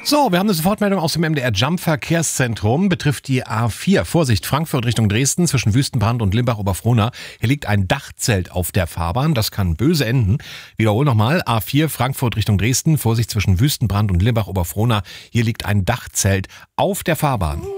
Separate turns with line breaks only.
So, wir haben eine Sofortmeldung aus dem MDR Jump Verkehrszentrum. Betrifft die A4. Vorsicht, Frankfurt Richtung Dresden zwischen Wüstenbrand und Limbach-Oberfrohna. Hier liegt ein Dachzelt auf der Fahrbahn. Das kann böse enden. Wiederhol nochmal. A4 Frankfurt Richtung Dresden. Vorsicht zwischen Wüstenbrand und Limbach-Oberfrohna. Hier liegt ein Dachzelt auf der Fahrbahn.